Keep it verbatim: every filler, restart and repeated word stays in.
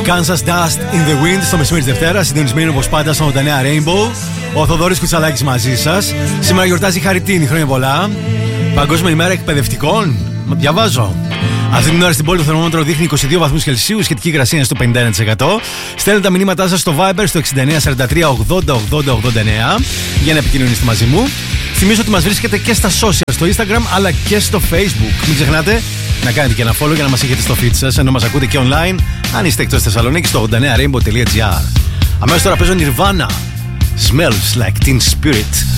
Kansas Dust in the Wind στο μεσημέρι τη Δευτέρα. Συντονισμένοι όπως πάντα στο ογδόντα εννέα Rainbow. Ο Θοδωρής Κουτσαλάκης μαζί σας. Σήμερα γιορτάζει η Χαριτίνη, χρόνια πολλά. Παγκόσμια ημέρα εκπαιδευτικών. Διαβάζω. Αυτή την ώρα στην πόλη το θερμόμετρο δείχνει είκοσι δύο βαθμούς Κελσίου, σχετική υγρασία είναι στο πενήντα ένα τοις εκατό. Στέλνετε τα μηνύματά σας στο Viber στο εξήντα εννέα σαράντα τρία ογδόντα ογδόντα ογδόντα εννέα για να επικοινωνήσετε μαζί μου. Θυμίζω ότι μας βρίσκεται και στα social, στο Instagram αλλά και στο Facebook. Μην ξεχνάτε να κάνετε και ένα follow για να μας έχετε στο feed σας, ενώ μας ακούτε και online αν είστε εκτός Θεσσαλονίκης στο ογδόντα εννέα rainbow τελεία gr. Αμέσως τώρα παίζω Nirvana. Smells like Teen Spirit.